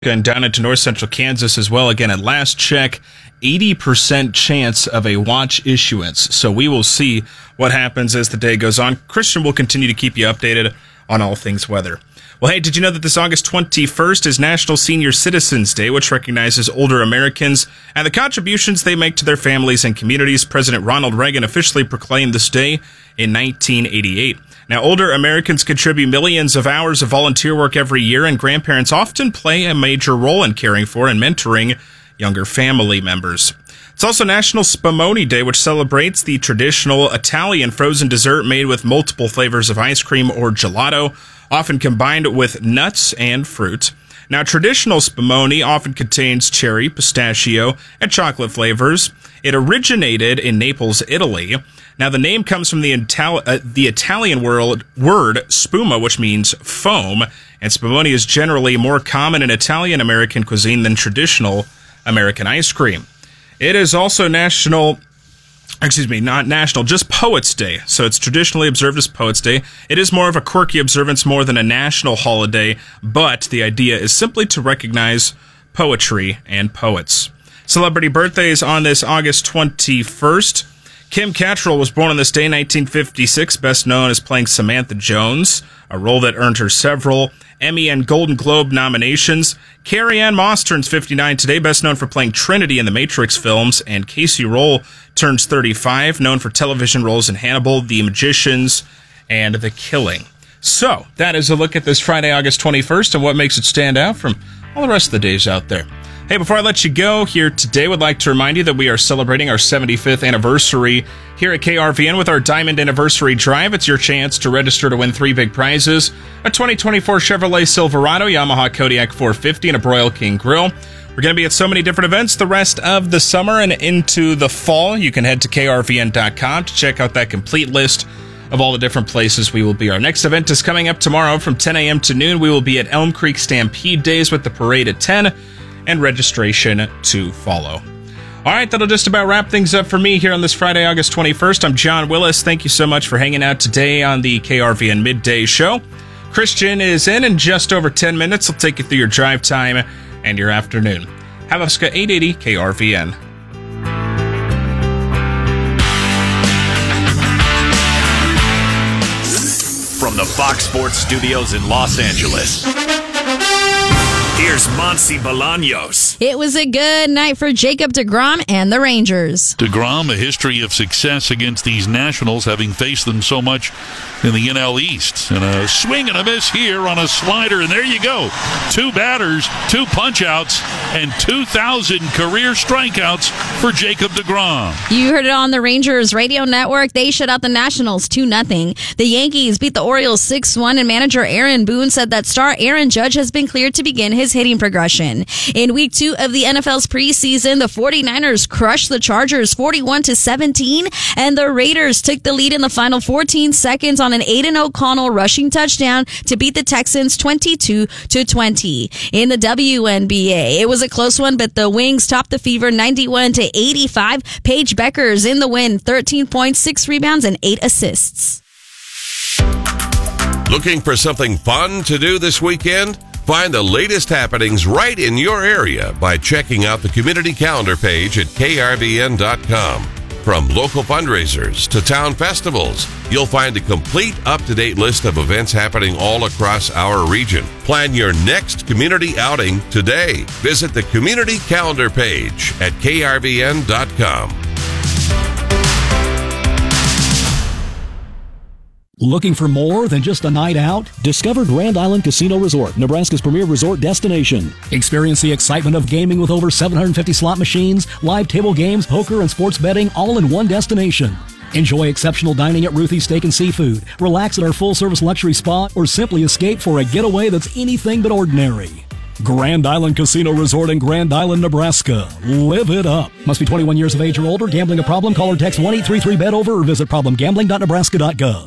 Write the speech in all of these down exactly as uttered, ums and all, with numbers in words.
and down into north central Kansas as well. Again, at last check, eighty percent chance of a watch issuance. So we will see what happens as the day goes on. Christian will continue to keep you updated on all things weather. Well, hey, did you know that this August twenty-first is National Senior Citizens Day, which recognizes older Americans and the contributions they make to their families and communities? President Ronald Reagan officially proclaimed this day in nineteen eighty-eight. Now, older Americans contribute millions of hours of volunteer work every year, and grandparents often play a major role in caring for and mentoring younger family members. It's also National Spumoni Day, which celebrates the traditional Italian frozen dessert made with multiple flavors of ice cream or gelato, often combined with nuts and fruit. Now, traditional spumoni often contains cherry, pistachio, and chocolate flavors. It originated in Naples, Italy. Now, the name comes from the, Ital- uh, the Italian word, word spuma, which means foam, and spumoni is generally more common in Italian-American cuisine than traditional American ice cream. It is also national... Excuse me, not national, just Poets' Day. So it's traditionally observed as Poets' Day. It is more of a quirky observance more than a national holiday, but the idea is simply to recognize poetry and poets. Celebrity birthdays on this August twenty-first. Kim Cattrall was born on this day in nineteen fifty-six, best known as playing Samantha Jones, a role that earned her several Emmy and Golden Globe nominations. Carrie-Anne Moss turns fifty-nine today, best known for playing Trinity in the Matrix films, and Casey Roll turns thirty-five, known for television roles in Hannibal, The Magicians, and The Killing. So, that is a look at this Friday, August twenty-first, and what makes it stand out from all the rest of the days out there. Hey, before I let you go here today, I would like to remind you that we are celebrating our seventy-fifth anniversary here at K R V N with our Diamond Anniversary Drive. It's your chance to register to win three big prizes: a twenty twenty-four Chevrolet Silverado, Yamaha Kodiak four fifty, and a Broil King Grill. We're going to be at so many different events the rest of the summer and into the fall. You can head to K R V N dot com to check out that complete list of all the different places we will be. Our next event is coming up tomorrow from ten a.m. to noon. We will be at Elm Creek Stampede Days with the parade at ten, and registration to follow. All right, that'll just about wrap things up for me here on this Friday, August twenty-first. I'm John Willis. Thank you so much for hanging out today on the K R V N Midday Show. Christian is in in just over ten minutes. He'll take you through your drive time and your afternoon. Have a eight eighty K R V N. From the Fox Sports Studios in Los Angeles, here's Monty Bolaños. It was a good night for Jacob deGrom and the Rangers. DeGrom, a history of success against these Nationals, having faced them so much in the N L East. And a swing and a miss here on a slider, and there you go. Two batters, two punch-outs, and two thousand career strikeouts for Jacob deGrom. You heard it on the Rangers radio network. They shut out the Nationals two nothing. The Yankees beat the Orioles six one, and manager Aaron Boone said that star Aaron Judge has been cleared to begin his hitting progression. In week two of the N F L's preseason, the 49ers crushed the Chargers forty-one to seventeen, and the Raiders took the lead in the final fourteen seconds on an Aiden O'Connell rushing touchdown to beat the Texans twenty-two to twenty. In the W N B A, it was a close one, but the Wings topped the Fever ninety-one to eighty-five. Paige Beckers in the win, thirteen points, six rebounds, and eight assists. Looking for something fun to do this weekend? Find the latest happenings right in your area by checking out the community calendar page at K R V N dot com. From local fundraisers to town festivals, you'll find a complete up-to-date list of events happening all across our region. Plan your next community outing today. Visit the community calendar page at K R V N dot com. Looking for more than just a night out? Discover Grand Island Casino Resort, Nebraska's premier resort destination. Experience the excitement of gaming with over seven hundred fifty slot machines, live table games, poker, and sports betting all in one destination. Enjoy exceptional dining at Ruthie's Steak and Seafood, relax at our full-service luxury spa, or simply escape for a getaway that's anything but ordinary. Grand Island Casino Resort in Grand Island, Nebraska. Live it up. Must be twenty-one years of age or older. Gambling a problem? Call or text one eight three three bet over or visit problem gambling dot nebraska dot gov.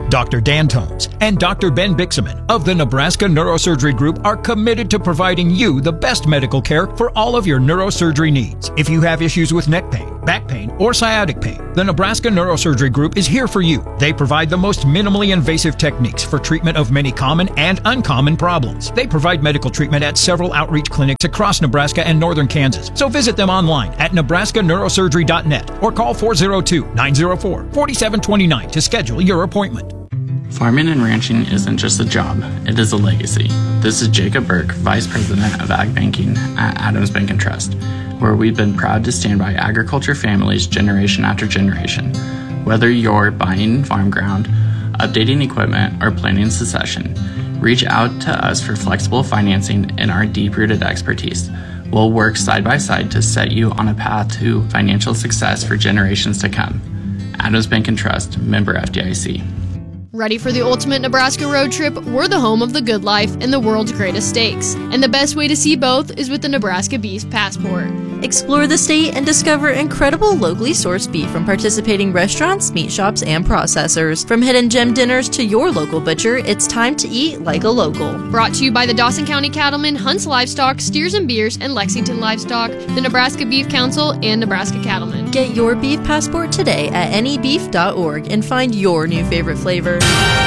Doctor Dan Tones and Doctor Ben Bixaman of the Nebraska Neurosurgery Group are committed to providing you the best medical care for all of your neurosurgery needs. If you have issues with neck pain, back pain, or sciatic pain, the Nebraska Neurosurgery Group is here for you. They provide the most minimally invasive techniques for treatment of many common and uncommon problems. They provide medical treatment at several outreach clinics across Nebraska and northern Kansas. So visit them online at nebraska neurosurgery dot net or call four oh two, nine oh four, four seven two nine to schedule your appointment. Farming and ranching isn't just a job, it is a legacy. This is Jacob Burke, Vice President of Ag Banking at Adams Bank and Trust, where we've been proud to stand by agriculture families generation after generation. Whether you're buying farm ground, updating equipment, or planning succession, reach out to us for flexible financing and our deep-rooted expertise. We'll work side by side to set you on a path to financial success for generations to come. Adams Bank and Trust, member F D I C. Ready for the ultimate Nebraska road trip? We're the home of the good life and the world's greatest steaks. And the best way to see both is with the Nebraska Beef Passport. Explore the state and discover incredible locally sourced beef from participating restaurants, meat shops, and processors. From hidden gem dinners to your local butcher, it's time to eat like a local. Brought to you by the Dawson County Cattlemen, Hunts Livestock, Steers and Beers, and Lexington Livestock, the Nebraska Beef Council, and Nebraska Cattlemen. Get your beef passport today at any beef dot org and find your new favorite flavor.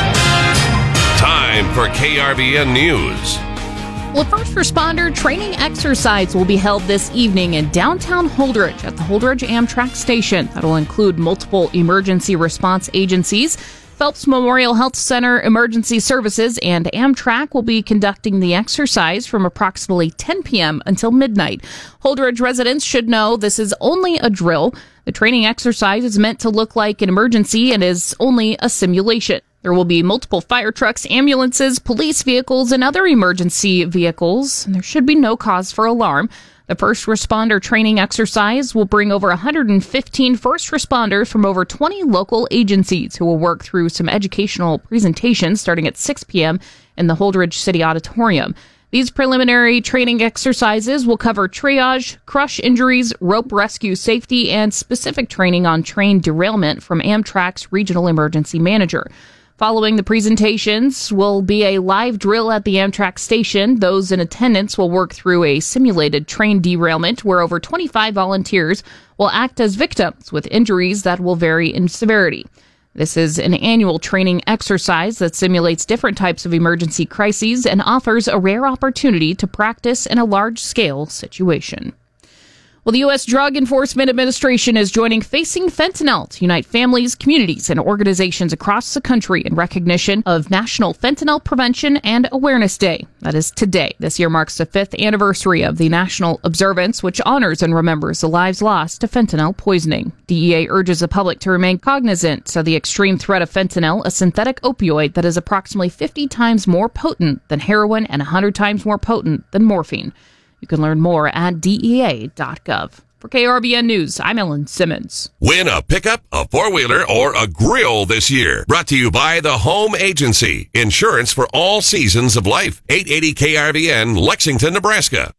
Time for K R V N News. Well, first responder training exercise will be held this evening in downtown Holdrege at the Holdrege Amtrak station. That'll include multiple emergency response agencies. Phelps Memorial Health Center Emergency Services and Amtrak will be conducting the exercise from approximately ten p.m. until midnight. Holdrege residents should know this is only a drill. The training exercise is meant to look like an emergency and is only a simulation. There will be multiple fire trucks, ambulances, police vehicles, and other emergency vehicles, and there should be no cause for alarm. The first responder training exercise will bring over one hundred fifteen first responders from over twenty local agencies who will work through some educational presentations starting at six p.m. in the Holdrege City Auditorium. These preliminary training exercises will cover triage, crush injuries, rope rescue safety, and specific training on train derailment from Amtrak's Regional Emergency Manager. Following the presentations will be a live drill at the Amtrak station. Those in attendance will work through a simulated train derailment where over twenty-five volunteers will act as victims with injuries that will vary in severity. This is an annual training exercise that simulates different types of emergency crises and offers a rare opportunity to practice in a large-scale situation. Well, the U S Drug Enforcement Administration is joining Facing Fentanyl to unite families, communities, and organizations across the country in recognition of National Fentanyl Prevention and Awareness Day. That is today. This year marks the fifth anniversary of the national observance, which honors and remembers the lives lost to fentanyl poisoning. D E A urges the public to remain cognizant of the extreme threat of fentanyl, a synthetic opioid that is approximately fifty times more potent than heroin and one hundred times more potent than morphine. You can learn more at D E A dot gov. For K R V N News, I'm Ellen Simmons. Win a pickup, a four-wheeler, or a grill this year. Brought to you by the Home Agency. Insurance for all seasons of life. eight eighty K R V N, Lexington, Nebraska.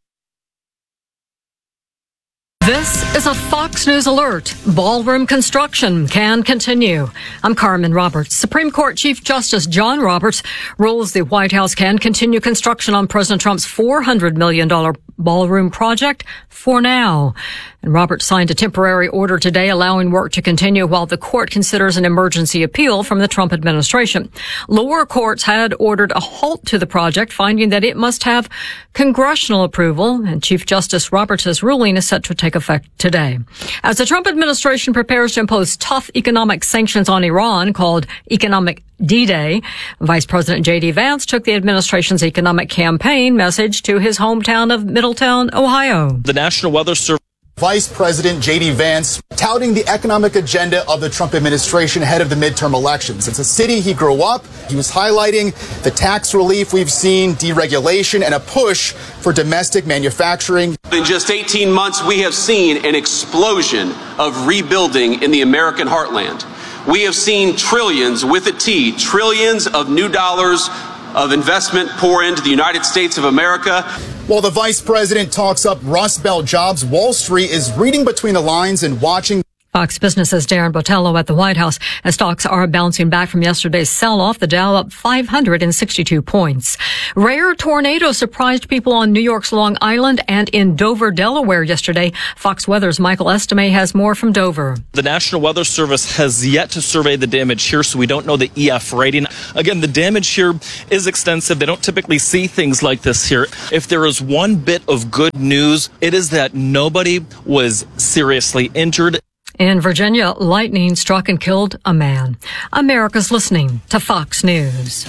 This is a Fox News alert. Ballroom construction can continue. I'm Carmen Roberts. Supreme Court Chief Justice John Roberts rules the White House can continue construction on President Trump's four hundred million dollars ballroom project for now. And Roberts signed a temporary order today allowing work to continue while the court considers an emergency appeal from the Trump administration. Lower courts had ordered a halt to the project, finding that it must have congressional approval, and Chief Justice Roberts' ruling is set to take effect today. As the Trump administration prepares to impose tough economic sanctions on Iran called Economic D-Day, Vice President J D. Vance took the administration's economic campaign message to his hometown of Middletown, Ohio. The National Weather Service. Vice President J D. Vance touting the economic agenda of the Trump administration ahead of the midterm elections. It's a city he grew up. He was highlighting the tax relief we've seen, deregulation, and a push for domestic manufacturing. In just eighteen months, we have seen an explosion of rebuilding in the American heartland. We have seen trillions, with a T, trillions of new dollars of investment pour into the United States of America. While the vice president talks up Rust Belt jobs, Wall Street is reading between the lines and watching. Fox Business's Darren Botello at the White House. As stocks are bouncing back from yesterday's sell-off, the Dow up five hundred sixty-two points. Rare tornadoes surprised people on New York's Long Island and in Dover, Delaware yesterday. Fox Weather's Michael Estime has more from Dover. The National Weather Service has yet to survey the damage here, so we don't know the E F rating. Again, the damage here is extensive. They don't typically see things like this here. If there is one bit of good news, it is that nobody was seriously injured. In Virginia, lightning struck and killed a man. America's listening to Fox News.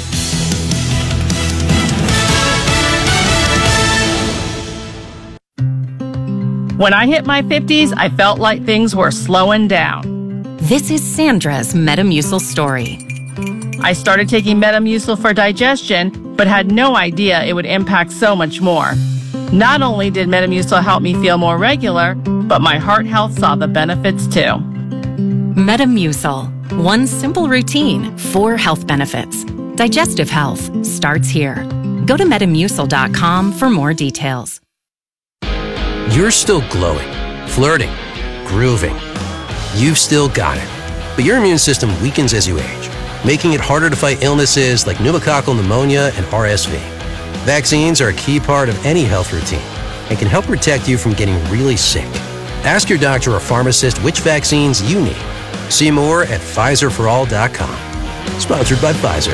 When I hit my fifties, I felt like things were slowing down. This is Sandra's Metamucil story. I started taking Metamucil for digestion, but had no idea it would impact so much more. Not only did Metamucil help me feel more regular, but my heart health saw the benefits too. Metamucil. One simple routine, four health benefits. Digestive health starts here. Go to metamucil dot com for more details. You're still glowing, flirting, grooving. You've still got it. But your immune system weakens as you age, making it harder to fight illnesses like pneumococcal pneumonia and R S V. Vaccines are a key part of any health routine and can help protect you from getting really sick. Ask your doctor or pharmacist which vaccines you need. See more at Pfizer for all dot com. Sponsored by Pfizer.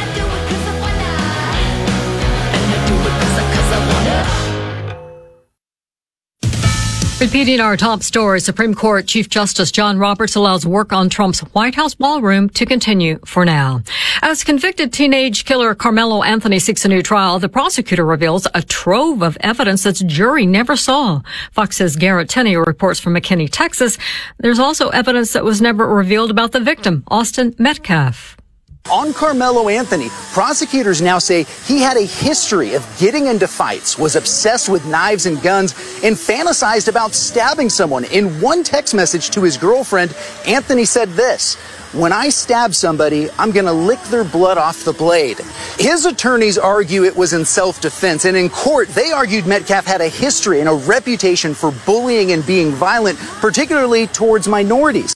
Repeating our top story, Supreme Court Chief Justice John Roberts allows work on Trump's White House ballroom to continue for now. As convicted teenage killer Carmelo Anthony seeks a new trial, the prosecutor reveals a trove of evidence that the jury never saw. Fox's Garrett Tenney reports from McKinney, Texas. There's also evidence that was never revealed about the victim, Austin Metcalf. On Carmelo Anthony, prosecutors now say he had a history of getting into fights, was obsessed with knives and guns, and fantasized about stabbing someone. In one text message to his girlfriend, Anthony said this: "When I stab somebody, I'm going to lick their blood off the blade." His attorneys argue it was in self-defense, and in court, they argued Metcalf had a history and a reputation for bullying and being violent, particularly towards minorities.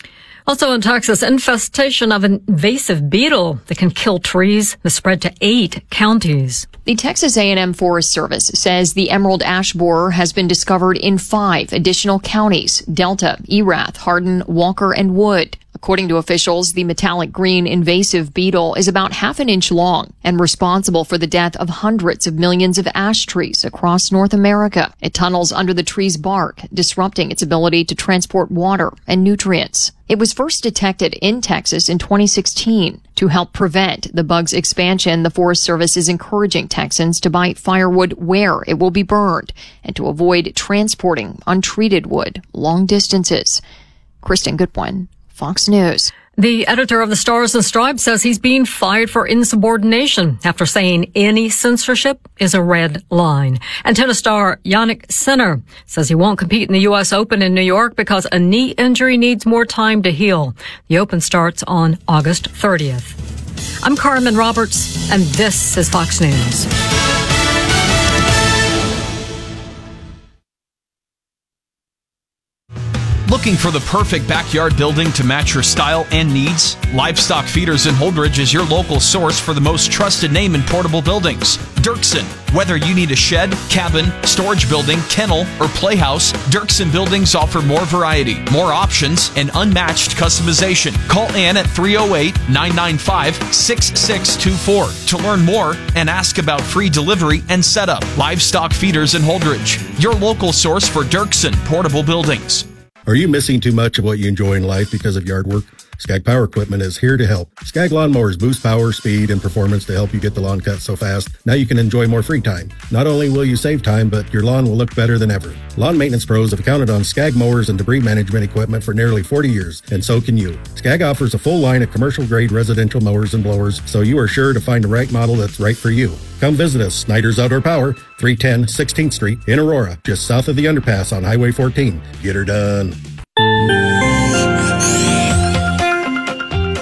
Also in Texas, infestation of an invasive beetle that can kill trees has spread to eight counties. The Texas A and M Forest Service says the emerald ash borer has been discovered in five additional counties: Delta, Erath, Hardin, Walker, and Wood. According to officials, the metallic green invasive beetle is about half an inch long and responsible for the death of hundreds of millions of ash trees across North America. It tunnels under the tree's bark, disrupting its ability to transport water and nutrients. It was first detected in Texas in twenty sixteen. To help prevent the bug's expansion, the Forest Service is encouraging Texans to buy firewood where it will be burned and to avoid transporting untreated wood long distances. Kristen Goodwin, Fox News. The editor of the Stars and Stripes says he's being fired for insubordination after saying any censorship is a red line. And tennis star Jannik Sinner says he won't compete in the U S Open in New York because a knee injury needs more time to heal. The Open starts on August thirtieth. I'm Carmen Roberts, and this is Fox News. Looking for the perfect backyard building to match your style and needs? Livestock Feeders in Holdridge is your local source for the most trusted name in portable buildings. Dirksen. Whether you need a shed, cabin, storage building, kennel, or playhouse, Dirksen Buildings offer more variety, more options, and unmatched customization. Call Ann at three oh eight, nine nine five, six six two four to learn more and ask about free delivery and setup. Livestock Feeders in Holdridge, your local source for Dirksen portable buildings. Are you missing too much of what you enjoy in life because of yard work? Skag Power Equipment is here to help. Skag Lawnmowers boost power, speed, and performance to help you get the lawn cut so fast. Now you can enjoy more free time. Not only will you save time, but your lawn will look better than ever. Lawn maintenance pros have counted on Skag mowers and debris management equipment for nearly forty years, and so can you. Skag offers a full line of commercial-grade residential mowers and blowers, so you are sure to find the right model that's right for you. Come visit us, Snyder's Outdoor Power, three ten sixteenth Street in Aurora, just south of the underpass on Highway fourteen. Get her done.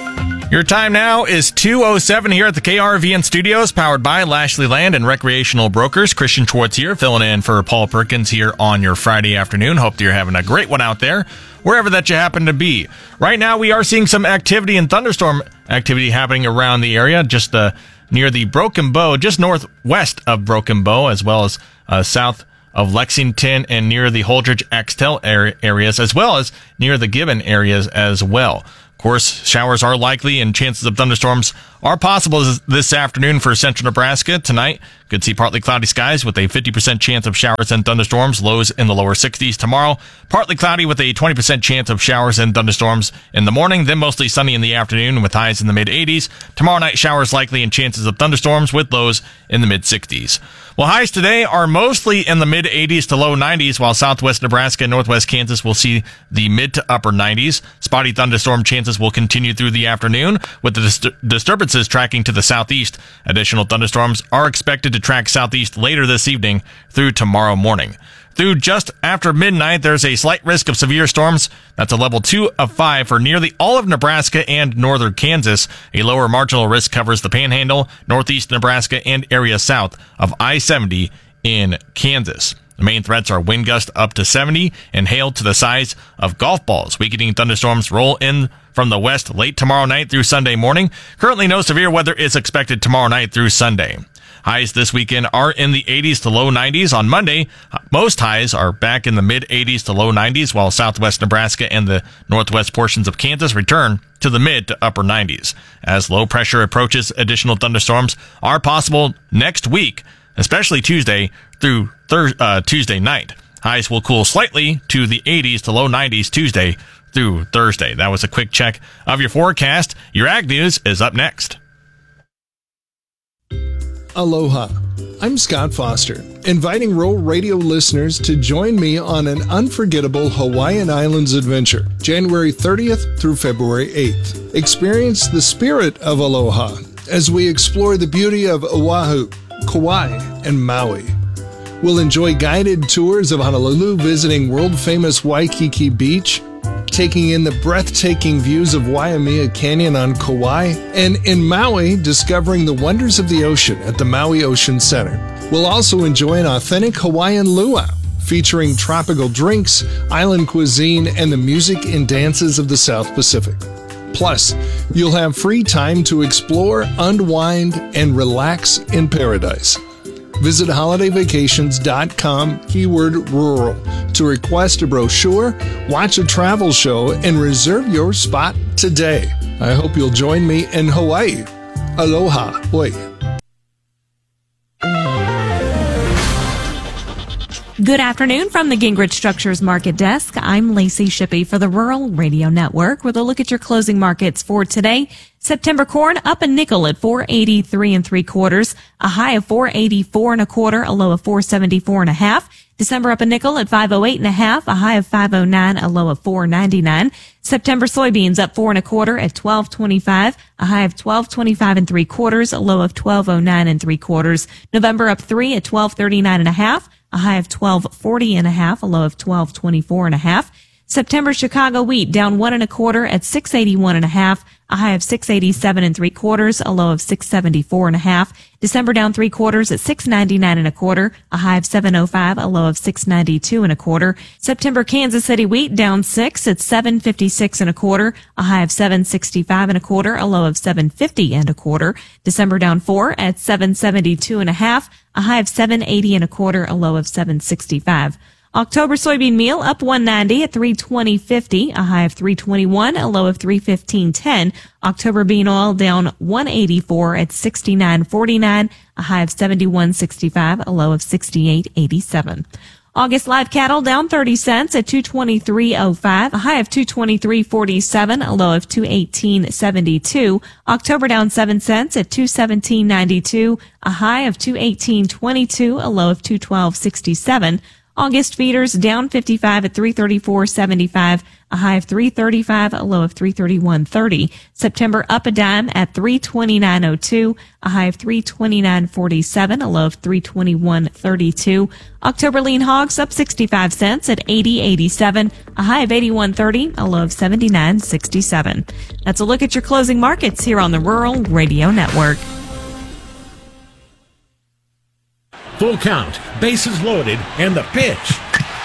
Your time now is two oh seven here at the K R V N studios, powered by Lashley Land and Recreational Brokers. Christian Schwartz here, filling in for Paul Perkins here on your Friday afternoon. Hope you're having a great one out there, wherever that you happen to be. Right now, we are seeing some activity and thunderstorm activity happening around the area, just uh, near the Broken Bow, just northwest of Broken Bow, as well as uh, south of Lexington and near the Holdridge Axtell areas, as well as near the Gibbon areas as well. Of course, showers are likely and chances of thunderstorms are possible this afternoon for central Nebraska. Tonight, could see partly cloudy skies with a fifty percent chance of showers and thunderstorms, lows in the lower sixties. Tomorrow, partly cloudy with a twenty percent chance of showers and thunderstorms in the morning, then mostly sunny in the afternoon with highs in the mid-eighties. Tomorrow night, showers likely and chances of thunderstorms with lows in the mid-sixties. Well, highs today are mostly in the mid-eighties to low nineties, while southwest Nebraska and northwest Kansas will see the mid to upper nineties. Spotty thunderstorm chances will continue through the afternoon, with the dis- disturbances tracking to the southeast. Additional thunderstorms are expected to track southeast later this evening through tomorrow morning. Through just after midnight, there's a slight risk of severe storms. That's a level two of five for nearly all of Nebraska and northern Kansas. A lower marginal risk covers the Panhandle, northeast Nebraska, and areas south of I seventy in Kansas. The main threats are wind gusts up to seventy and hail to the size of golf balls. Weakening thunderstorms roll in from the west late tomorrow night through Sunday morning. Currently, no severe weather is expected tomorrow night through Sunday. Highs this weekend are in the eighties to low nineties. On Monday, most highs are back in the mid-eighties to low nineties, while southwest Nebraska and the northwest portions of Kansas return to the mid to upper nineties. As low pressure approaches, additional thunderstorms are possible next week, especially Tuesday through thir- uh, Tuesday night. Highs will cool slightly to the eighties to low nineties Tuesday through Thursday. That was a quick check of your forecast. Your Ag News is up next. Aloha. I'm Scott Foster, inviting Rural Radio listeners to join me on an unforgettable Hawaiian Islands adventure, January thirtieth through February eighth. Experience the spirit of aloha as we explore the beauty of Oahu, Kauai, and Maui. We'll enjoy guided tours of Honolulu, visiting world-famous Waikiki Beach, taking in the breathtaking views of Waimea Canyon on Kauai, and in Maui, discovering the wonders of the ocean at the Maui Ocean Center. We'll also enjoy an authentic Hawaiian luau, featuring tropical drinks, island cuisine, and the music and dances of the South Pacific. Plus, you'll have free time to explore, unwind, and relax in paradise. Visit holiday vacations dot com, keyword rural, to request a brochure, watch a travel show, and reserve your spot today. I hope you'll join me in Hawaii. Aloha. Oi. Good afternoon from the Gingrich Structures Market Desk. I'm Lacey Shippey for the Rural Radio Network with a look at your closing markets for today. September corn up a nickel at four eighty-three and three quarters, a high of four eighty-four and a quarter, a low of four seventy-four and a half. December up a nickel at five oh eight and a half, a high of five oh nine, a low of four ninety-nine. September soybeans up four and a quarter at twelve twenty-five, a high of twelve twenty-five and three quarters, a low of twelve oh nine and three quarters. November up three at twelve thirty-nine and a half, a high of twelve forty and a half, a low of twelve twenty-four and a half. September Chicago wheat down one and a quarter at six eighty-one and a half, a high of six eighty-seven and three quarters, a low of six seventy-four and a half. December down three quarters at six ninety-nine and a quarter, a high of seven oh five, a low of six ninety-two and a quarter. September Kansas City wheat down six at seven fifty-six and a quarter, a high of seven sixty-five and a quarter, a low of seven fifty and a quarter. December down four at seven seventy-two and a half, a high of seven eighty and a quarter, a low of seven sixty-five. October soybean meal up one ninety at three twenty fifty, a high of three twenty-one, a low of three fifteen ten. October bean oil down one eighty-four at sixty-nine forty-nine, a high of seventy-one sixty-five, a low of sixty-eight eighty-seven. August live cattle down thirty cents at two twenty-three oh five, a high of two twenty-three forty-seven, a low of two eighteen seventy-two. October down seven cents at two seventeen ninety-two, a high of two eighteen twenty-two, a low of two twelve sixty-seven. August feeders down fifty-five at three thirty-four seventy-five, a high of three thirty-five, a low of three thirty-one thirty. September up a dime at three twenty-nine oh two, a high of three twenty-nine forty-seven, a low of three twenty-one thirty-two. October lean hogs up sixty-five cents at eighty eighty-seven, a high of eighty-one thirty, a low of seventy-nine sixty-seven. That's a look at your closing markets here on the Rural Radio Network. Full count, bases loaded, and the pitch.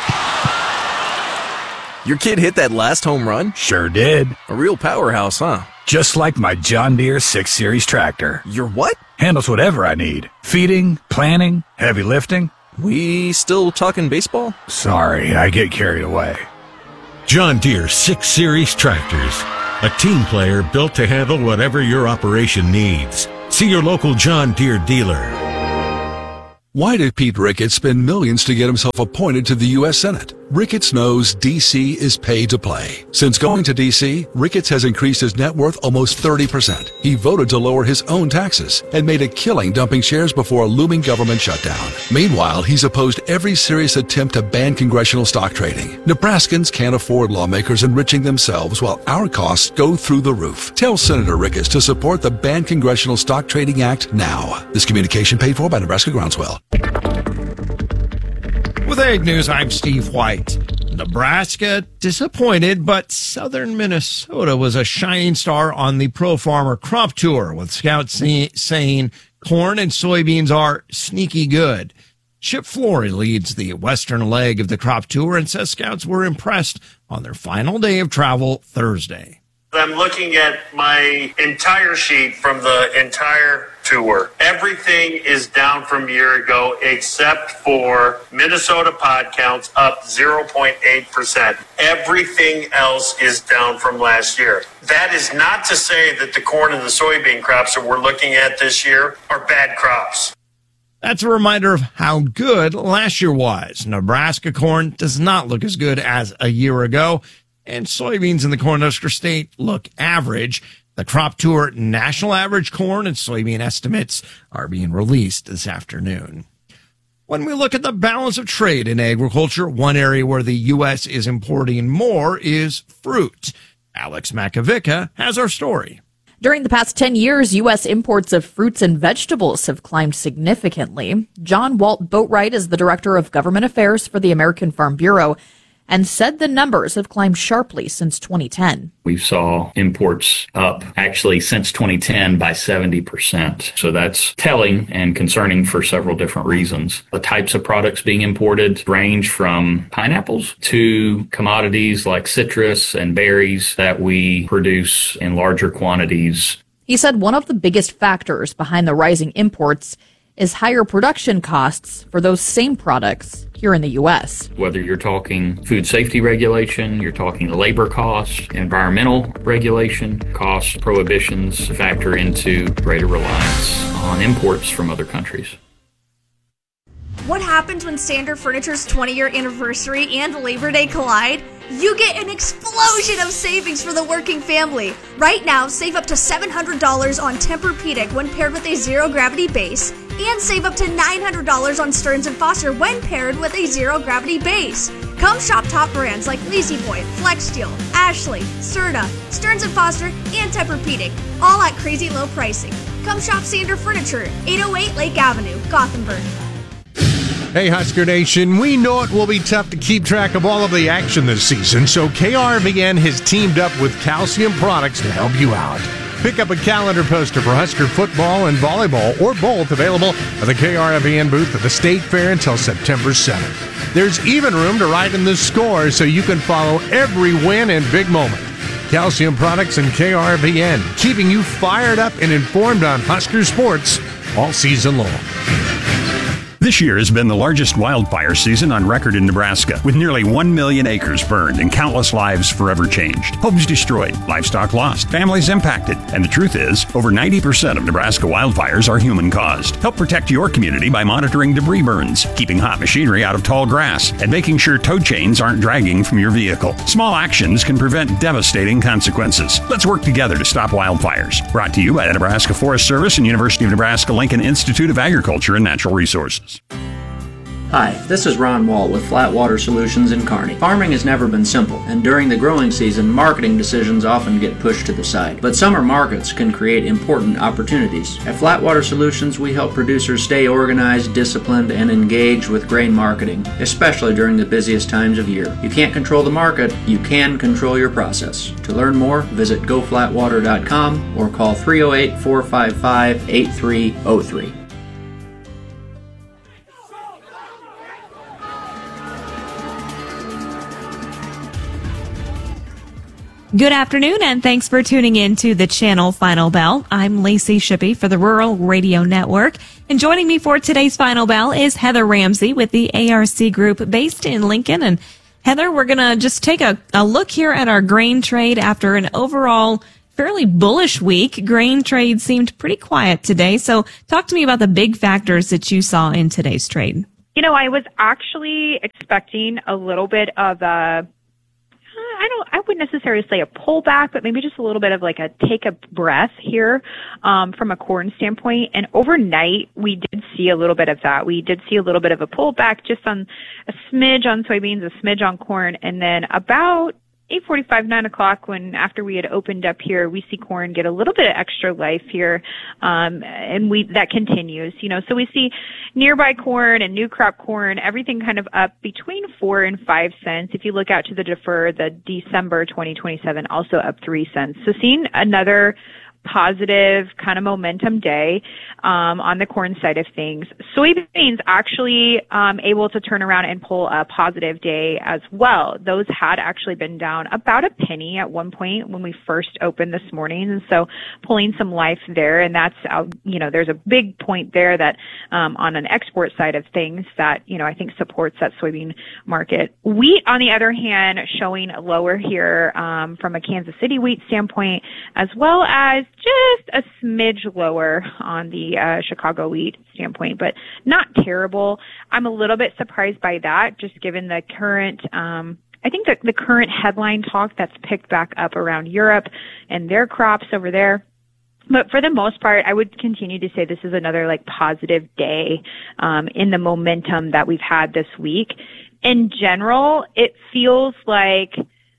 Your kid hit that last home run? Sure did. A real powerhouse, huh? Just like my John Deere six series tractor. Your what? Handles whatever I need. Feeding, planting, heavy lifting. We still talking baseball? Sorry, I get carried away. John Deere six series tractors. A team player built to handle whatever your operation needs. See your local John Deere dealer. Why did Pete Ricketts spend millions to get himself appointed to the U S Senate? Ricketts knows D C is paid to play. Since going to D C, Ricketts has increased his net worth almost thirty percent. He voted to lower his own taxes and made a killing dumping shares before a looming government shutdown. Meanwhile, he's opposed every serious attempt to ban congressional stock trading. Nebraskans can't afford lawmakers enriching themselves while our costs go through the roof. Tell Senator Ricketts to support the Ban Congressional Stock Trading Act now. This communication paid for by Nebraska Groundswell. With Ag News, I'm Steve White. Nebraska disappointed, but southern Minnesota was a shining star on the Pro Farmer Crop Tour, with scouts say, saying corn and soybeans are sneaky good. Chip Flory leads the western leg of the crop tour and says scouts were impressed on their final day of travel Thursday. I'm looking at my entire sheet from the entire tour. Everything is down from a year ago except for Minnesota pod counts up zero point eight percent. Everything else is down from last year. That is not to say that the corn and the soybean crops that we're looking at this year are bad crops. That's a reminder of how good last year was. Nebraska corn does not look as good as a year ago, and soybeans in the Cornhusker State look average. The Crop Tour national average corn and soybean estimates are being released this afternoon. When we look at the balance of trade in agriculture, one area where the U S is importing more is fruit. Alex Makovica has our story. During the past ten years, U S imports of fruits and vegetables have climbed significantly. John Walt Boatwright is the Director of Government Affairs for the American Farm Bureau and said the numbers have climbed sharply since twenty ten. We saw imports up actually since twenty ten by seventy percent. So that's telling and concerning for several different reasons. The types of products being imported range from pineapples to commodities like citrus and berries that we produce in larger quantities. He said one of the biggest factors behind the rising imports is higher production costs for those same products here in the U S. Whether you're talking food safety regulation, you're talking labor costs, environmental regulation, cost prohibitions factor into greater reliance on imports from other countries. What happens when Standard Furniture's twenty-year anniversary and Labor Day collide? You get an explosion of savings for the working family. Right now, save up to seven hundred dollars on Tempur-Pedic when paired with a zero-gravity base, and save up to nine hundred dollars on Stearns and Foster when paired with a zero-gravity base. Come shop top brands like La-Z-Boy, FlexSteel, Ashley, Serta, Stearns and Foster, and Tempur-Pedic, all at crazy low pricing. Come shop Standard Furniture, eight oh eight Lake Avenue, Gothenburg. Hey, Husker Nation, we know it will be tough to keep track of all of the action this season, so K R V N has teamed up with Calcium Products to help you out. Pick up a calendar poster for Husker football and volleyball, or both, available at the K R V N booth at the State Fair until September seventh. There's even room to write in the score so you can follow every win and big moment. Calcium Products and K R V N, keeping you fired up and informed on Husker sports all season long. This year has been the largest wildfire season on record in Nebraska, with nearly one million acres burned and countless lives forever changed. Homes destroyed, livestock lost, families impacted. And the truth is, over ninety percent of Nebraska wildfires are human-caused. Help protect your community by monitoring debris burns, keeping hot machinery out of tall grass, and making sure tow chains aren't dragging from your vehicle. Small actions can prevent devastating consequences. Let's work together to stop wildfires. Brought to you by the Nebraska Forest Service and University of Nebraska Lincoln Institute of Agriculture and Natural Resources. Hi, this is Ron Wall with Flatwater Solutions in Kearney. Farming has never been simple, and during the growing season, marketing decisions often get pushed to the side. But summer markets can create important opportunities. At Flatwater Solutions, we help producers stay organized, disciplined, and engaged with grain marketing, especially during the busiest times of year. You can't control the market, you can control your process. To learn more, visit go flatwater dot com or call three oh eight, four five five, eight three oh three. Good afternoon, and thanks for tuning in to the channel Final Bell. I'm Lacey Shippey for the Rural Radio Network, and joining me for today's Final Bell is Heather Ramsey with the A R C Group based in Lincoln. And Heather, we're going to just take a, a look here at our grain trade after an overall fairly bullish week. Grain trade seemed pretty quiet today, so talk to me about the big factors that you saw in today's trade. You know, I was actually expecting a little bit of a I don't, I wouldn't necessarily say a pullback, but maybe just a little bit of like a take a breath here, um, from a corn standpoint. And overnight, we did see a little bit of that. We did see a little bit of a pullback just on a smidge on soybeans, a smidge on corn. And then about eight forty-five, nine o'clock, when after we had opened up here, we see corn get a little bit of extra life here, um, and we that continues. You know, so we see nearby corn and new crop corn, everything kind of up between four and five cents. If you look out to the defer, the December twenty twenty-seven also up three cents. So seeing another positive kind of momentum day um, on the corn side of things. Soybeans actually um, able to turn around and pull a positive day as well. Those had actually been down about a penny at one point when we first opened this morning, and so pulling some life there. And that's uh, you know there's a big point there that um, on an export side of things that you know I think supports that soybean market. Wheat, on the other hand, showing lower here um, from a Kansas City wheat standpoint, as well as just a smidge lower on the uh, Chicago wheat standpoint, but not terrible. I'm a little bit surprised by that, just given the current, um, I think that the current headline talk that's picked back up around Europe and their crops over there. But for the most part, I would continue to say this is another like positive day um, in the momentum that we've had this week. In general, it feels like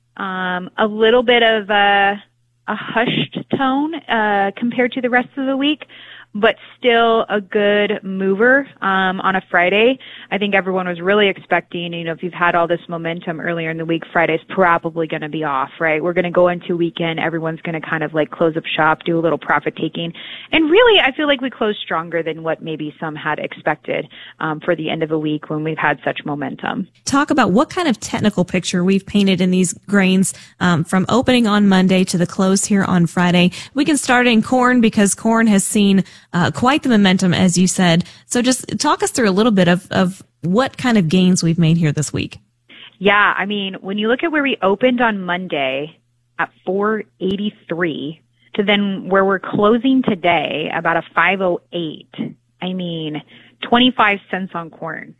um, a little bit of a a hushed tone uh compared to the rest of the week, but still a good mover um on a Friday. I think everyone was really expecting, you know, if you've had all this momentum earlier in the week, Friday's probably going to be off, right? We're going to go into weekend. Everyone's going to kind of like close up shop, do a little profit taking. And really, I feel like we closed stronger than what maybe some had expected um for the end of a week when we've had such momentum. Talk about what kind of technical picture we've painted in these grains um, from opening on Monday to the close here on Friday. We can start in corn because corn has seen uh, quite the momentum, as you said. So just talk us through a little bit of, of what kind of gains we've made here this week. Yeah, I mean, when you look at where we opened on Monday at four eighty-three to then where we're closing today about a five oh eight, I mean, twenty-five cents on corn.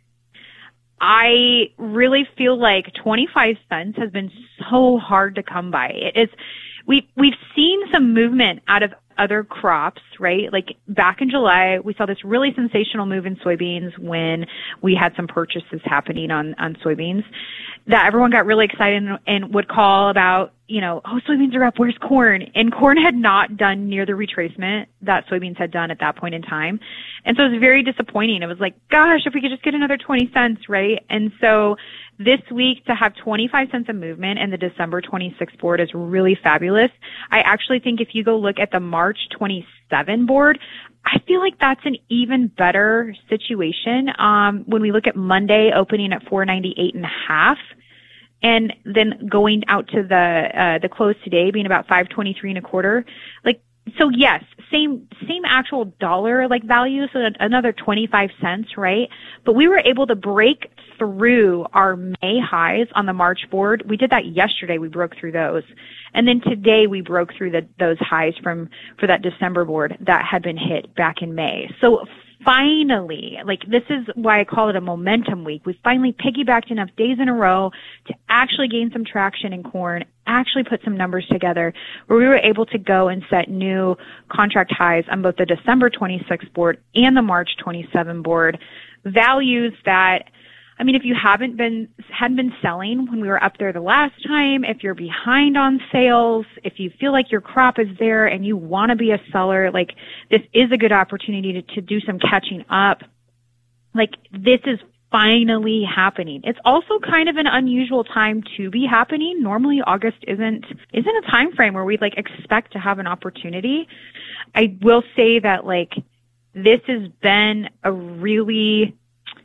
I really feel like twenty-five cents has been so hard to come by. It is, we, we've seen some movement out of other crops, right? Like back in July, we saw this really sensational move in soybeans when we had some purchases happening on, on soybeans that everyone got really excited and, and would call about, you know, oh, soybeans are up, where's corn? And corn had not done near the retracement that soybeans had done at that point in time. And so it was very disappointing. It was like, gosh, if we could just get another twenty cents, right? And so this week to have twenty-five cents of movement and the December twenty-sixth board is really fabulous. I actually think if you go look at the March twenty-seventh board, I feel like that's an even better situation. Um, when we look at Monday opening at four ninety-eight and a half, and then going out to the uh, the close today being about five twenty-three and a quarter, like. So yes, same, same actual dollar like value. So another twenty-five cents, right? But we were able to break through our May highs on the March board. We did that yesterday. We broke through those. And then today we broke through the, those highs from, for that December board that had been hit back in May. So finally, like this is why I call it a momentum week. We finally piggybacked enough days in a row to actually gain some traction in corn, actually put some numbers together where we were able to go and set new contract highs on both the December twenty-sixth board and the March twenty-seventh board. Values that I mean, if you haven't been, hadn't been selling when we were up there the last time, if you're behind on sales, if you feel like your crop is there and you want to be a seller, like this is a good opportunity to, to do some catching up. Like this is finally happening. It's also kind of an unusual time to be happening. Normally August isn't, isn't a time frame where we'd like expect to have an opportunity. I will say that like this has been a really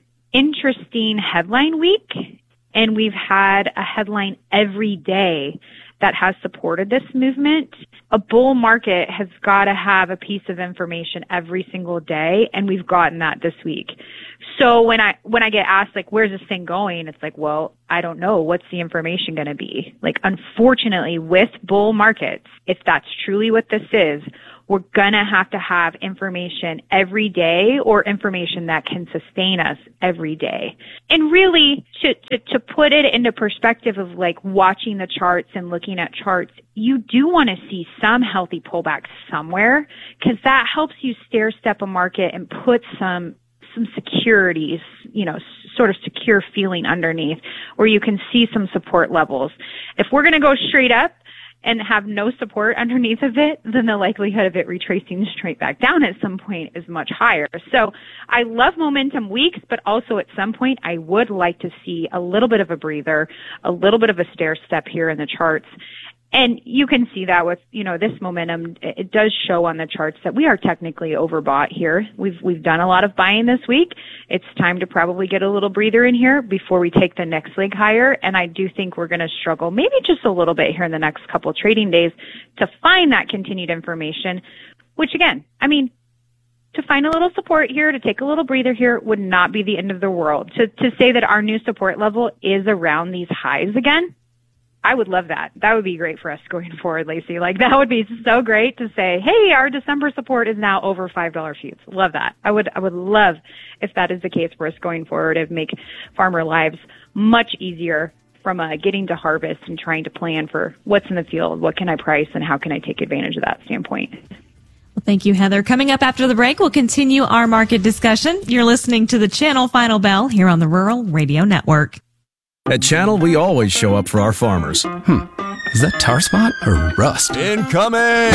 interesting headline week, and we've had a headline every day that has supported this movement. A bull market has got to have a piece of information every single day, and we've gotten that this week. So when I when I get asked like, where's this thing going? It's like, well, I don't know. What's the information going to be? Like, unfortunately, with bull markets, if that's truly what this is, we're going to have to have information every day, or information that can sustain us every day. And really, to, to, to put it into perspective of like watching the charts and looking at charts, you do want to see some healthy pullback somewhere, because that helps you stair step a market and put some some securities, you know, sort of secure feeling underneath where you can see some support levels. If we're going to go straight up and have no support underneath of it, then the likelihood of it retracing straight back down at some point is much higher. So I love momentum weeks, but also at some point I would like to see a little bit of a breather, a little bit of a stair step here in the charts. And you can see that with, you know, this momentum. It does show on the charts that we are technically overbought here. We've, we've done a lot of buying this week. It's time to probably get a little breather in here before we take the next leg higher. And I do think we're going to struggle maybe just a little bit here in the next couple trading days to find that continued information, which again, I mean, to find a little support here, to take a little breather here would not be the end of the world. To, to say that our new support level is around these highs again, I would love that. That would be great for us going forward, Lacey. Like, that would be so great to say, hey, our December support is now over five dollar feuds. Love that. I would, I would love if that is the case for us going forward. It would make farmer lives much easier from uh, getting to harvest and trying to plan for what's in the field, what can I price, and how can I take advantage of that standpoint. Well, thank you, Heather. Coming up after the break, we'll continue our market discussion. You're listening to the Channel Final Bell here on the Rural Radio Network. At Channel, we always show up for our farmers. Hmm. Is that tar spot or rust? Incoming!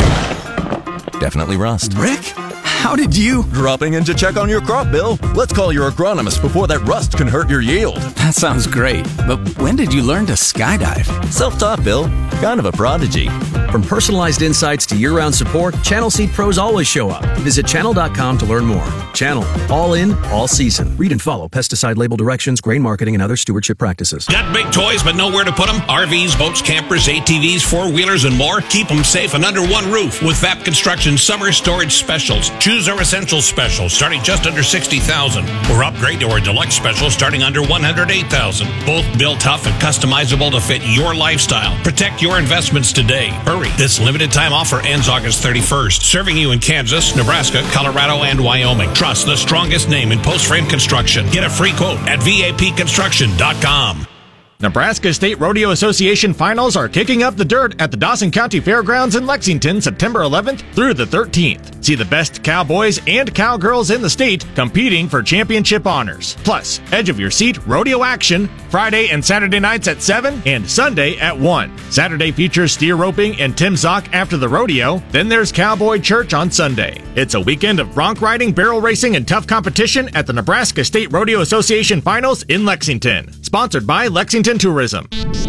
Definitely rust. Rick, how did you... Dropping in to check on your crop, Bill. Let's call your agronomist before that rust can hurt your yield. That sounds great. But when did you learn to skydive? Self-taught, Bill. Kind of a prodigy. From personalized insights to year-round support, Channel Seed Pros always show up. Visit channel dot com to learn more. Channel. All in, all season. Read and follow pesticide label directions, grain marketing, and other stewardship practices. Got big toys but nowhere to put them? R Vs, boats, campers, A T Vs, four-wheelers, and more? Keep them safe and under one roof with V A P Construction Summer Storage Specials. Choose our Essential Special starting just under sixty thousand dollars or upgrade to our Deluxe Special starting under one hundred eight thousand dollars. Both built tough and customizable to fit your lifestyle. Protect your investments today. Hurry. This limited time offer ends August thirty-first. Serving you in Kansas, Nebraska, Colorado, and Wyoming. Trust the strongest name in post-frame construction. Get a free quote at V A P construction dot com. Nebraska State Rodeo Association finals are kicking up the dirt at the Dawson County Fairgrounds in Lexington September eleventh through the thirteenth. See the best cowboys and cowgirls in the state competing for championship honors. Plus, edge of your seat rodeo action Friday and Saturday nights at seven and Sunday at one. Saturday features steer roping and Tim Zock after the rodeo. Then there's Cowboy Church on Sunday. It's a weekend of bronc riding, barrel racing, and tough competition at the Nebraska State Rodeo Association finals in Lexington. Sponsored by Lexington Tourism.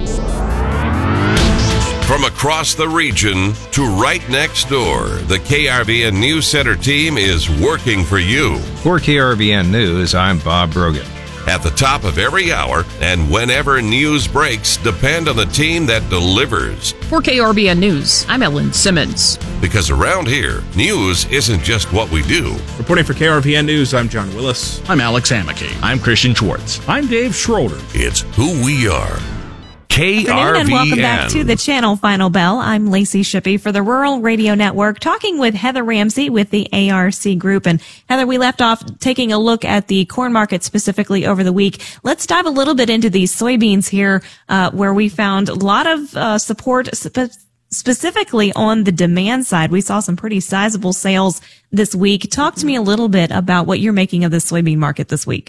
From across the region to right next door, the K R V N News Center team is working for you. For K R V N News, I'm Bob Brogan. At the top of every hour and whenever news breaks, depend on the team that delivers. For K R V N News, I'm Ellen Simmons. Because around here, news isn't just what we do. Reporting for K R V N News, I'm John Willis. I'm Alex Amicky. I'm Christian Schwartz. I'm Dave Schroeder. It's who we are. K R V N. And welcome back to the Channel Final Bell. I'm Lacey Shippey for the Rural Radio Network, talking with Heather Ramsey with the A R C Group. And Heather, we left off taking a look at the corn market specifically over the week. Let's dive a little bit into these soybeans here, uh, where we found a lot of uh, support spe- specifically on the demand side. We saw some pretty sizable sales this week. Talk to me a little bit about what you're making of the soybean market this week.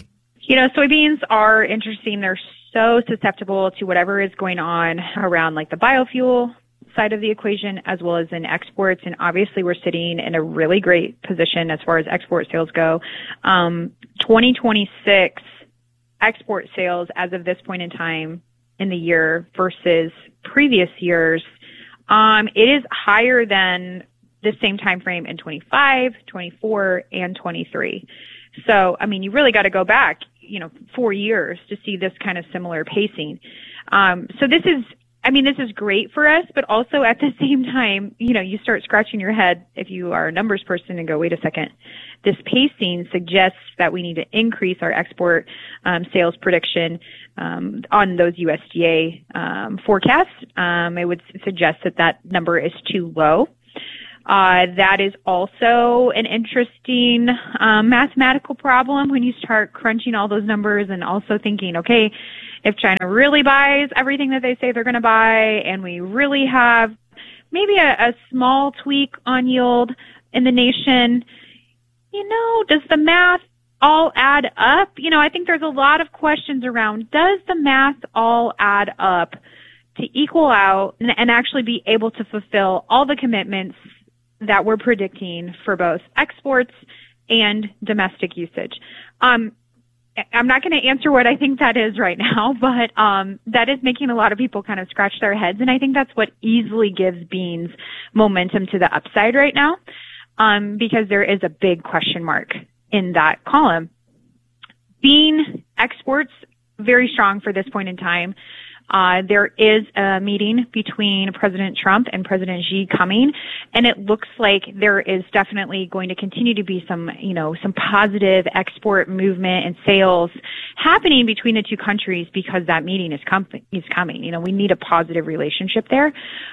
You know, soybeans are interesting. They're so susceptible to whatever is going on around like the biofuel side of the equation as well as in exports. And obviously we're sitting in a really great position as far as export sales go. Um, twenty twenty-six export sales as of this point in time in the year versus previous years, um, it is higher than the same time frame in twenty-five, twenty-four, and twenty-three. So, I mean, you really got to go back, you know, four years to see this kind of similar pacing. Um, so this is, I mean, this is great for us, but also at the same time, you know, you start scratching your head if you are a numbers person and go, wait a second, this pacing suggests that we need to increase our export um, sales prediction um, on those U S D A um, forecasts. Um, it would suggest that that number is too low. Uh, that is also an interesting um, mathematical problem when you start crunching all those numbers and also thinking, okay, if China really buys everything that they say they're going to buy and we really have maybe a, a small tweak on yield in the nation, you know, does the math all add up? You know, I think there's a lot of questions around, does the math all add up to equal out and, and actually be able to fulfill all the commitments that we're predicting for both exports and domestic usage? Um, I'm not going to answer what I think that is right now, but um, that is making a lot of people kind of scratch their heads, and I think that's what easily gives beans momentum to the upside right now, um, because there is a big question mark in that column. Bean exports, very strong for this point in time. Uh, there is a meeting between President Trump and President Xi coming, and it looks like there is definitely going to continue to be some, you know, some positive export movement and sales happening between the two countries because that meeting is, com- is coming. You know, we need a positive relationship there.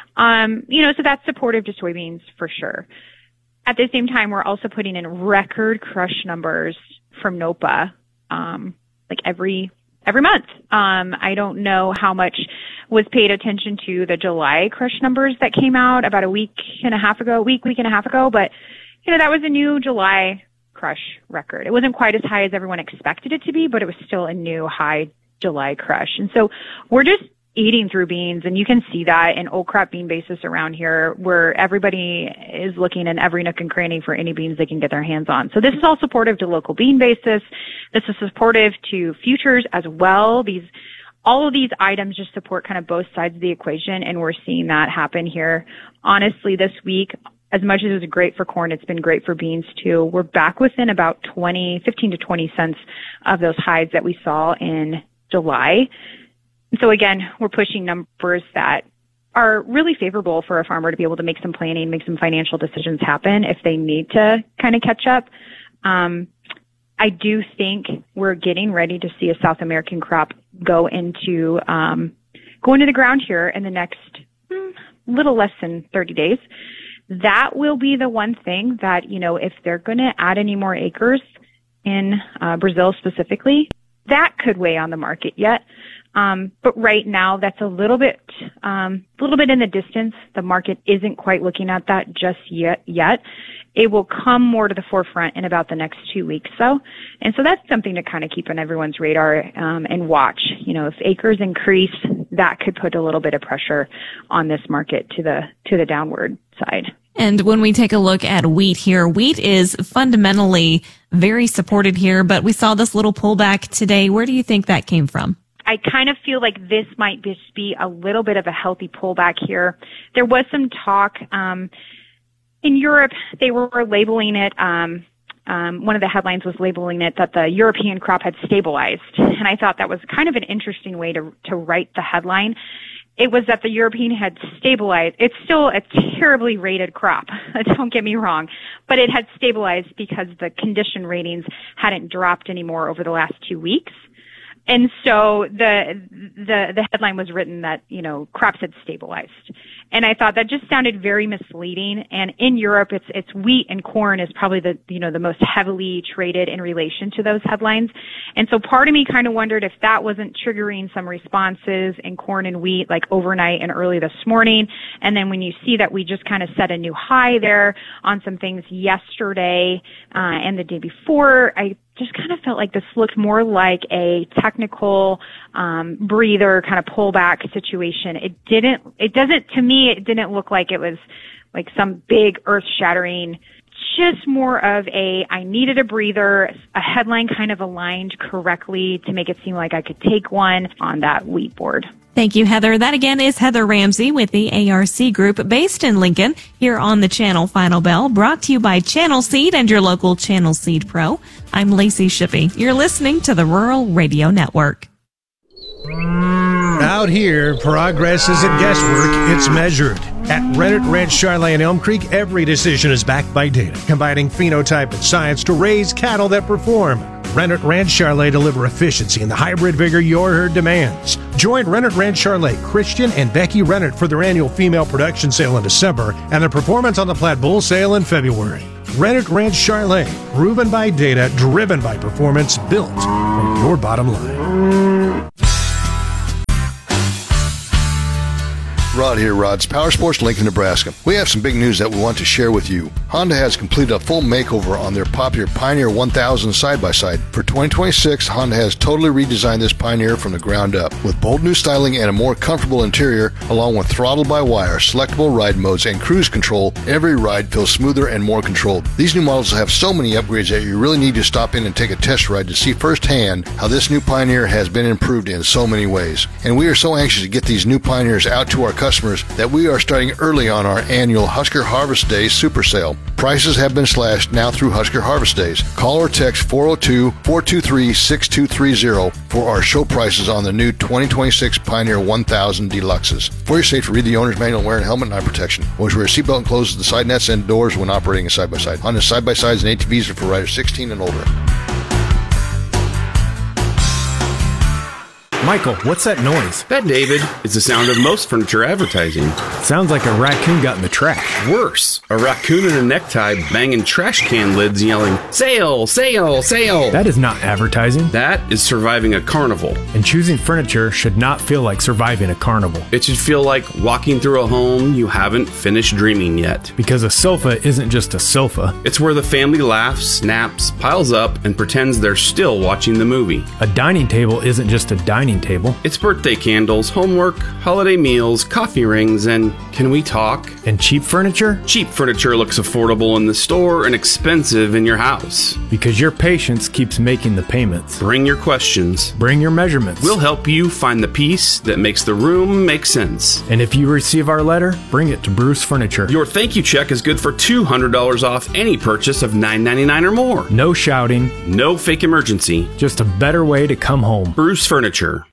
Um, you know, so that's supportive to soybeans for sure. At the same time, we're also putting in record crush numbers from NOPA, um, like every Every month. Um, I don't know how much was paid attention to the July crush numbers that came out about a week and a half ago, week, week and a half ago, but, you know, that was a new July crush record. It wasn't quite as high as everyone expected it to be, but it was still a new high July crush. And so we're just eating through beans, and you can see that in old crop bean basis around here where everybody is looking in every nook and cranny for any beans they can get their hands on. So this is all supportive to local bean basis. This is supportive to futures as well. These, all of these items just support kind of both sides of the equation, and we're seeing that happen here. Honestly, this week, as much as it was great for corn, it's been great for beans too. We're back within about twenty, fifteen to twenty cents of those highs that we saw in July. So again, we're pushing numbers that are really favorable for a farmer to be able to make some planning, make some financial decisions happen if they need to kind of catch up. Um, I do think we're getting ready to see a South American crop go into, um, go into the ground here in the next mm, little less than thirty days. That will be the one thing that, you know, if they're going to add any more acres in uh, Brazil specifically, that could weigh on the market yet. Um, but right now, that's a little bit, um, a little bit in the distance. The market isn't quite looking at that just yet. Yet, it will come more to the forefront in about the next two weeks, though. And so that's something to kind of keep on everyone's radar um, and watch. You know, if acres increase, that could put a little bit of pressure on this market to the to the downward side. And when we take a look at wheat here, wheat is fundamentally very supported here, but we saw this little pullback today. Where do you think that came from? I kind of feel like this might just be a little bit of a healthy pullback here. There was some talk um, in Europe. They were labeling it. Um, um, one of the headlines was labeling it that the European crop had stabilized, and I thought that was kind of an interesting way to to write the headline. It was that the European had stabilized. It's still a terribly rated crop. Don't get me wrong, but it had stabilized because the condition ratings hadn't dropped anymore over the last two weeks. And so the, the, the headline was written that, you know, crops had stabilized. And I thought that just sounded very misleading. And in Europe, it's, it's wheat and corn is probably the, you know, the most heavily traded in relation to those headlines. And so part of me kind of wondered if that wasn't triggering some responses in corn and wheat, like overnight and early this morning. And then when you see that we just kind of set a new high there on some things yesterday, uh, and the day before, I just kind of felt like this looked more like a technical um, breather kind of pullback situation. It didn't, it doesn't, to me, it didn't look like it was like some big earth-shattering, just more of a, I needed a breather, a headline kind of aligned correctly to make it seem like I could take one on that wheat board. Thank you, Heather. That again is Heather Ramsey with the A R C Group based in Lincoln here on the Channel Final Bell, brought to you by Channel Seed and your local Channel Seed Pro. I'm Lacey Shippey. You're listening to the Rural Radio Network. Out here, progress isn't guesswork, it's measured. At Rennet Ranch Charlet and Elm Creek, every decision is backed by data, combining phenotype and science to raise cattle that perform. Rennet Ranch Charlet deliver efficiency and the hybrid vigor your herd demands. Join Rennet Ranch Charlet, Christian and Becky Rennet for their annual female production sale in December and the Performance on the Platte Bull sale in February. Rennet Ranch Charlet, proven by data, driven by performance, built for your bottom line. Rod here, Rod's Power Sports, Lincoln, Nebraska. We have some big news that we want to share with you. Honda has completed a full makeover on their popular Pioneer one thousand side-by-side. For twenty twenty-six, Honda has totally redesigned this Pioneer from the ground up. With bold new styling and a more comfortable interior, along with throttle-by-wire, selectable ride modes, and cruise control, every ride feels smoother and more controlled. These new models have so many upgrades that you really need to stop in and take a test ride to see firsthand how this new Pioneer has been improved in so many ways. And we are so anxious to get these new Pioneers out to our customers customers that we are starting early on our annual Husker Harvest Days Super Sale. Prices have been slashed now through Husker Harvest Days. Call or text four oh two, four two three, six two three zero for our show prices on the new twenty twenty-six Pioneer one thousand Deluxes. For your safety, read the owner's manual, wear a helmet and eye protection. Always wear a seatbelt and close the side nets and doors when operating a side-by-side. Honda side-by-sides and A T Vs are for riders sixteen and older. Michael, what's that noise? That, David, is the sound of most furniture advertising. Sounds like a raccoon got in the trash. Worse, a raccoon in a necktie banging trash can lids yelling, "Sale, sale, sale!" That is not advertising. That is surviving a carnival. And choosing furniture should not feel like surviving a carnival. It should feel like walking through a home you haven't finished dreaming yet. Because a sofa isn't just a sofa. It's where the family laughs, snaps, piles up, and pretends they're still watching the movie. A dining table isn't just a dining table. It's birthday candles, homework, holiday meals, coffee rings, and can we talk? And cheap furniture? Cheap furniture looks affordable in the store and expensive in your house. Because your patience keeps making the payments. Bring your questions. Bring your measurements. We'll help you find the piece that makes the room make sense. And if you receive our letter, bring it to Bruce Furniture. Your thank you check is good for two hundred dollars off any purchase of nine ninety-nine or more. No shouting. No fake emergency. Just a better way to come home. Bruce Furniture.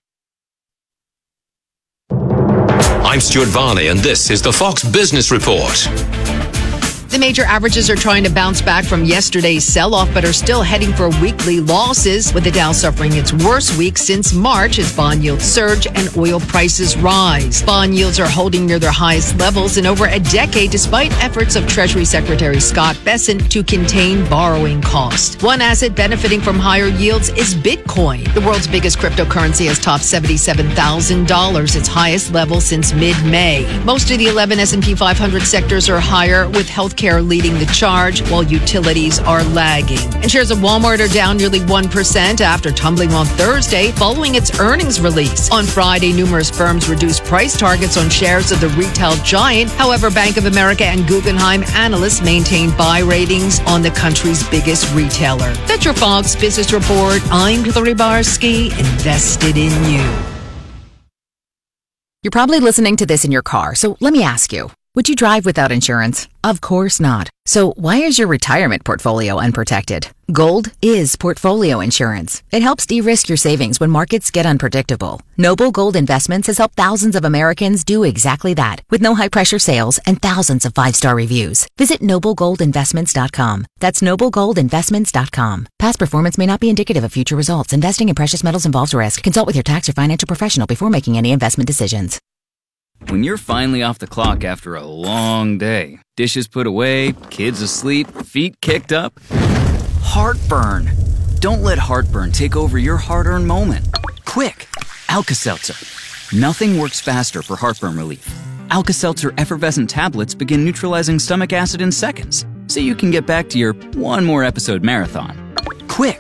I'm Stuart Varney, and this is the Fox Business Report. The major averages are trying to bounce back from yesterday's sell-off, but are still heading for weekly losses, with the Dow suffering its worst week since March as bond yields surge and oil prices rise. Bond yields are holding near their highest levels in over a decade, despite efforts of Treasury Secretary Scott Bessent to contain borrowing costs. One asset benefiting from higher yields is Bitcoin. The world's biggest cryptocurrency has topped seventy-seven thousand dollars, its highest level since mid-May. Most of the eleven S and P five hundred sectors are higher, with healthcare leading the charge, while utilities are lagging. And shares of Walmart are down nearly one percent after tumbling on Thursday following its earnings release. On Friday, numerous firms reduced price targets on shares of the retail giant. However, Bank of America and Guggenheim analysts maintained buy ratings on the country's biggest retailer. That's your Fox Business Report. I'm Hillary Barsky, invested in you. You're probably listening to this in your car, so let me ask you. Would you drive without insurance? Of course not. So why is your retirement portfolio unprotected? Gold is portfolio insurance. It helps de-risk your savings when markets get unpredictable. Noble Gold Investments has helped thousands of Americans do exactly that, with no high-pressure sales and thousands of five-star reviews. Visit noble gold investments dot com. That's noble gold investments dot com. Past performance may not be indicative of future results. Investing in precious metals involves risk. Consult with your tax or financial professional before making any investment decisions. When you're finally off the clock after a long day, dishes put away, kids asleep, feet kicked up, heartburn. Don't let heartburn take over your hard-earned moment. Quick, Alka-Seltzer. Nothing works faster for heartburn relief. Alka-Seltzer effervescent tablets begin neutralizing stomach acid in seconds, so you can get back to your one more episode marathon. Quick,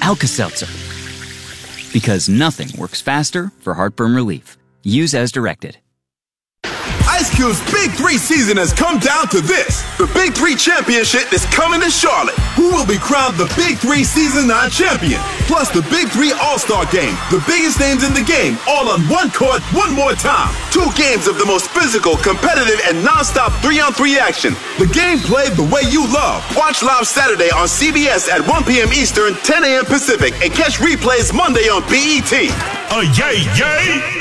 Alka-Seltzer. Because nothing works faster for heartburn relief. Use as directed. Ice Cube's Big Three season has come down to this. The Big Three Championship is coming to Charlotte. Who will be crowned the Big Three Season nine champion? Plus the Big Three All-Star Game. The biggest names in the game, all on one court, one more time. Two games of the most physical, competitive, and non-stop three-on-three action. The game played the way you love. Watch live Saturday on C B S at one p.m. Eastern, ten a.m. Pacific, and catch replays Monday on B E T. Uh, yay, yay!